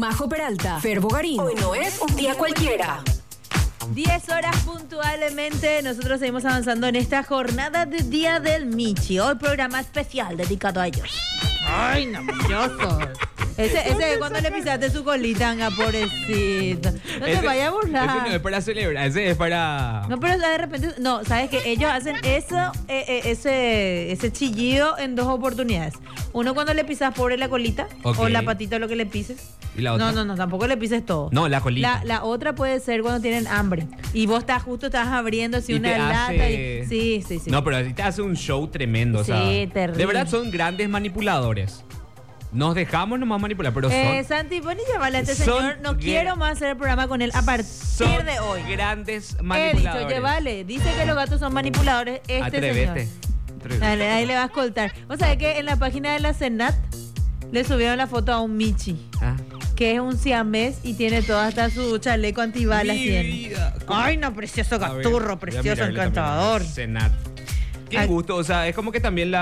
Majo Peralta, Fer Bogarín. Hoy no es un día cualquiera. 10 horas puntualmente, nosotros seguimos avanzando en esta jornada de Día del Michi. Hoy programa especial dedicado a ellos. ¡Ay, no, precioso! Ese cuando le pisaste su colita, pobrecito. No te vayas a burlar. Ese no es para celebrar, ese es para... No, pero de repente... No, ¿sabes qué? Ellos hacen eso, ese chillido en dos oportunidades. Uno cuando le pisas pobre la colita, okay, o la patita, lo que le pises. ¿Y la otra? No, tampoco le pises todo. No, la colita. La otra puede ser cuando tienen hambre. Y vos estás abriendo así Y una te lata. hace... Sí. No, pero así te hace un show tremendo. Sí, o sea, terrible. De verdad son grandes manipuladores. Nos dejamos nomás manipular, pero son... Santi, vos ni llamarle a este señor. No quiero más hacer el programa con él a partir de hoy. Grandes He manipuladores. dicho, llévale. Dice que los gatos son manipuladores. Atrévete. Señor. Dale, ahí le va a escoltar. Vos sabés que en la página de la Senat le subieron la foto a un Michi, que es un siamés y tiene todo hasta su chaleco antibalas. Ay, no, precioso gaturro, precioso, encantador. Senat. Qué gusto, o sea, es como que también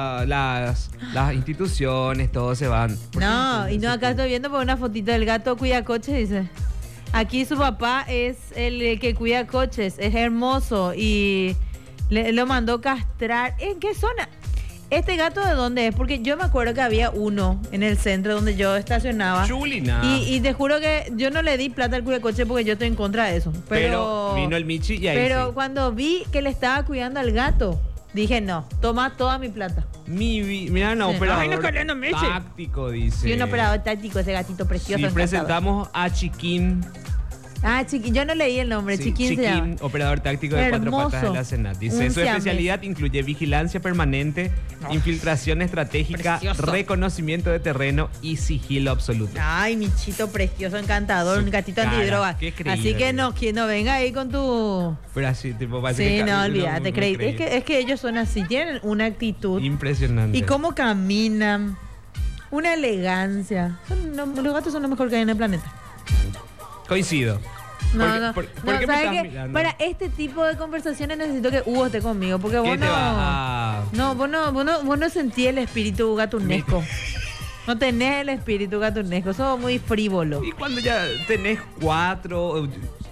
las instituciones, todos se van. No, y no, acá estoy viendo por una fotito del gato cuida coches, dice. Aquí su papá es el que cuida coches, es hermoso y lo mandó castrar. ¿En qué zona? ¿Este gato de dónde es? Porque yo me acuerdo que había uno en el centro donde yo estacionaba. Chulina. Y te juro que yo no le di plata al cuidacoche porque yo estoy en contra de eso. Pero vino el Michi y ahí Pero sí. Cuando vi que le estaba cuidando al gato, dije, no, toma toda mi plata. Mira, un operador táctico, dice. Sí, un operador táctico, ese gatito precioso. Sí, presentamos a Chiquín. Chiquín, yo no leí el nombre, Sí, Chiquín se llama. Operador táctico de Hermoso. 4 patas de la Senat. Dice, su especialidad incluye vigilancia permanente, infiltración estratégica, precioso, reconocimiento de terreno y sigilo absoluto. Ay, Michito precioso, encantador, un gatito antidroga. Así que no venga ahí con tu... Pero así, tipo, parece sí, que no, olvídate, es que ellos son así, tienen una actitud. Impresionante. Y cómo caminan, una elegancia. Los gatos son lo mejor que hay en el planeta. Coincido. ¿Por qué me ¿sabes estás qué? mirando? Para este tipo de conversaciones necesito que Hugo esté conmigo, porque vos te va a... vos no sentís el espíritu gatunesco. No tenés el espíritu gatunesco, sos muy frívolo. Y cuando ya tenés 4,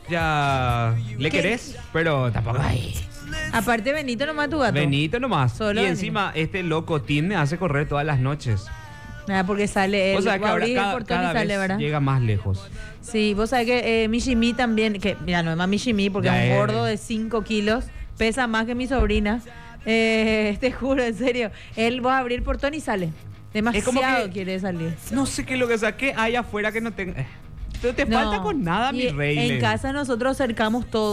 ya le querés, pero tampoco hay. Aparte, Benito nomás tu gato. Benito nomás. Solo y Benito. Encima, este locotín me hace correr todas las noches. Porque sale, O sea que ahora el portón y cada sale, vez ¿verdad? llega más lejos. Sí, vos sabés que Michimi también, que mira, no es más Michimi porque Ya es un gordo de 5 kilos, pesa más que mi sobrina. Te juro, en serio. Él va a abrir el portón y sale. Demasiado quiere salir. No sé qué es lo que sea, ¿qué hay afuera que no tenga? Pero te falta con nada, mi rey. En casa nosotros cercamos todo.